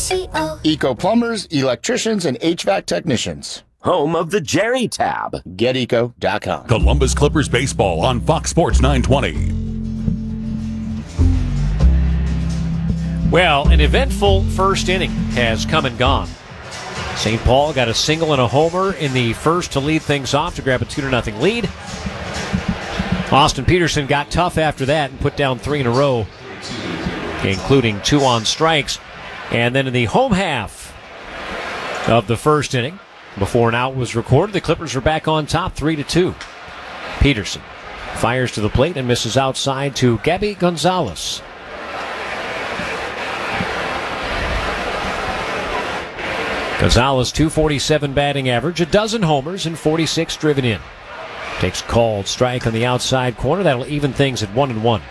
Eco Plumbers, Electricians, and HVAC Technicians. Home of the Jerry Tab. GetEco.com. Columbus Clippers baseball on Fox Sports 920. Well, an eventful first inning has come and gone. St. Paul got a single and a homer in the first to lead things off to grab a 2-0 lead. Austin Peterson got tough after that and put down 3 in a row, including 2 on strikes. And then in the home half of the first inning, before an out was recorded, the Clippers were back on top 3-2. Peterson fires to the plate and misses outside to Gabby Gonzalez. Gonzalez, .247 batting average, a dozen homers and 46 driven in. Takes a called strike on the outside corner. That'll even things at 1-1.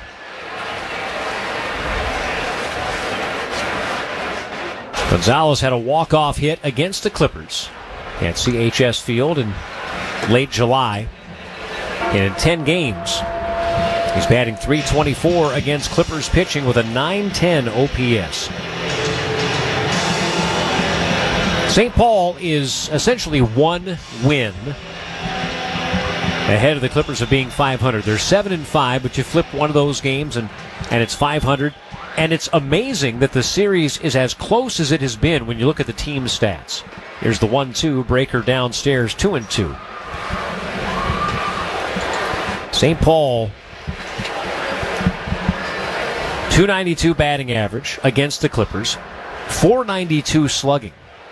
Gonzalez had a walk-off hit against the Clippers at CHS Field in late July. And in 10 games, he's batting .324 against Clippers pitching with a .910 OPS. St. Paul is essentially one win ahead of the Clippers of being 500. They're 7-5, but you flip one of those games and it's 500. And it's amazing that the series is as close as it has been when you look at the team stats. Here's the 1-2, Breaker downstairs, 2-2. St. Paul, .292 batting average against the Clippers, .492 slugging.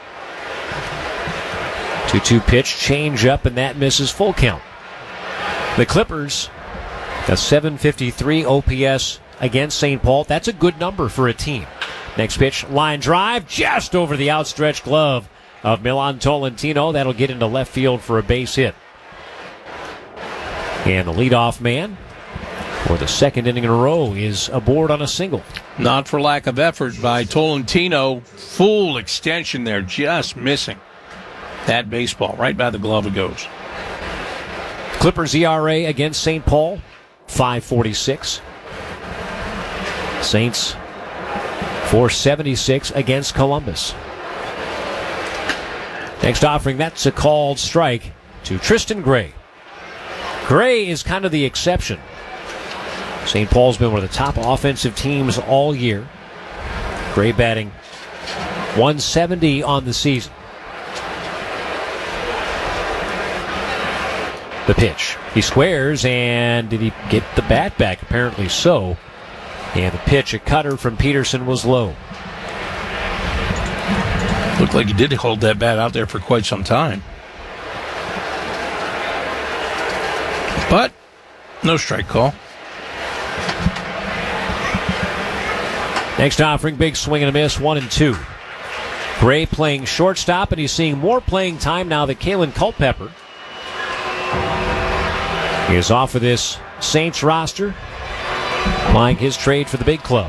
2-2 pitch, change up, and that misses full count. The Clippers, a .753 OPS against St. Paul. That's a good number for a team. Next pitch, line drive, just over the outstretched glove of Milan Tolentino. That'll get into left field for a base hit. And the leadoff man, for the second inning in a row, is aboard on a single. Not for lack of effort by Tolentino. Full extension there, just missing. That baseball, right by the glove it goes. Clippers ERA against St. Paul, 5.46. Saints, 4.76 against Columbus. Next offering, that's a called strike to Tristan Gray. Gray is kind of the exception. St. Paul's been one of the top offensive teams all year. Gray batting .170 on the season. The pitch. He squares, and did he get the bat back? Apparently so. And the pitch, a cutter from Peterson, was low. Looked like he did hold that bat out there for quite some time. But no strike call. Next offering, big swing and a miss, 1-2. Gray playing shortstop, and he's seeing more playing time now that Kalen Culpepper is off of this Saints roster, applying his trade for the big club.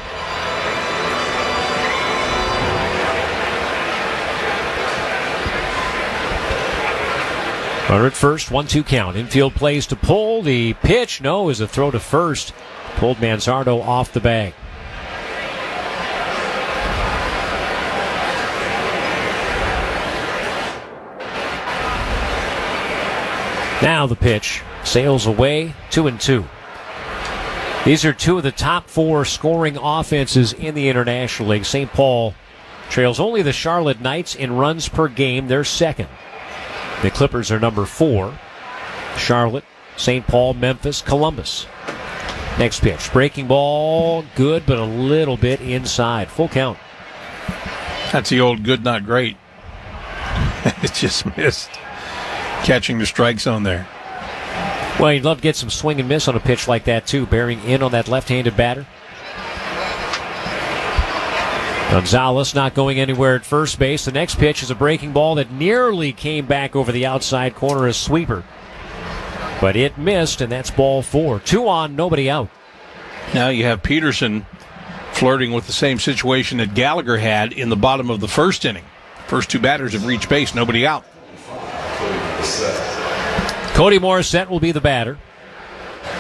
Runner at first, 1-2 count. Infield plays to pull. The pitch, no, is a throw to first. Pulled Manzardo off the bag. Now the pitch sails away, 2-2. These are two of the top 4 scoring offenses in the International League. St. Paul trails only the Charlotte Knights in runs per game. They're second. The Clippers are number 4. Charlotte, St. Paul, Memphis, Columbus. Next pitch, breaking ball, good, but a little bit inside. Full count. That's the old good, not great. It just missed. Catching the strike zone there. Well, you'd love to get some swing and miss on a pitch like that, too, bearing in on that left-handed batter. Gonzalez not going anywhere at first base. The next pitch is a breaking ball that nearly came back over the outside corner, a sweeper. But it missed, and that's ball 4. 2 on, nobody out. Now you have Peterson flirting with the same situation that Gallagher had in the bottom of the first inning. First 2 batters have reached base, nobody out. Cody Morissette will be the batter.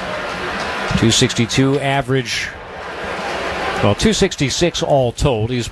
.262 average. Well, .266 all told. He's